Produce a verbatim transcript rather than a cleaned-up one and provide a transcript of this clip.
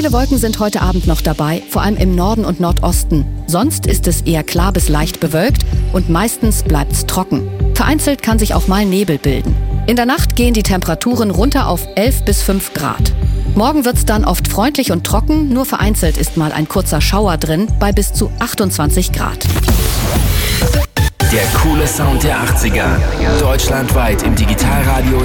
Viele Wolken sind heute Abend noch dabei, vor allem im Norden und Nordosten. Sonst ist es eher klar bis leicht bewölkt und meistens bleibt's trocken. Vereinzelt kann sich auch mal Nebel bilden. In der Nacht gehen die Temperaturen runter auf elf bis fünf Grad. Morgen wird's dann oft freundlich und trocken, nur vereinzelt ist mal ein kurzer Schauer drin bei bis zu achtundzwanzig Grad. Der coole Sound der achtziger. Deutschlandweit im Digitalradio